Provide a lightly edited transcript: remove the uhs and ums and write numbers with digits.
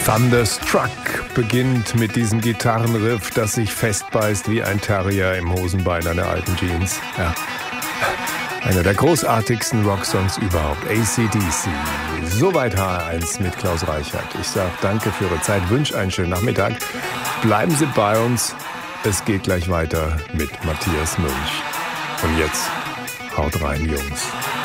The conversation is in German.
Thunderstruck beginnt mit diesem Gitarrenriff, das sich festbeißt wie ein Terrier im Hosenbein einer alten Jeans. Ja. Einer der großartigsten Rocksongs überhaupt, AC/DC. Soweit HR1 mit Klaus Reichert. Ich sage danke für Ihre Zeit, wünsche einen schönen Nachmittag. Bleiben Sie bei uns. Es geht gleich weiter mit Matthias Münch. Und jetzt haut rein, Jungs.